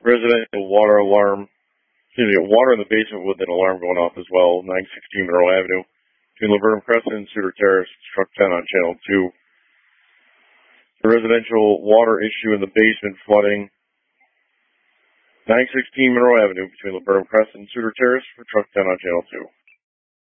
Residential water alarm. Water in the basement with an alarm going off as well. 916 Monroe Avenue between Laburnum Crescent and Suter Terrace. Truck 10 on Channel 2. The residential water issue in the basement flooding. 916 Monroe Avenue between Laburnum Crescent and Suter Terrace for Truck 10 on Channel 2.